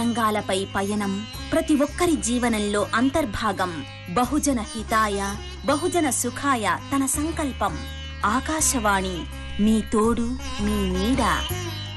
రంగాలపై పయనం ప్రతి ఒక్కరి జీవనంలో అంతర్భాగం. బహుజన హితాయ బహుజన సుఖాయ తన సంకల్పం. ఆకాశవాణి మీ తోడు మీ నీడ.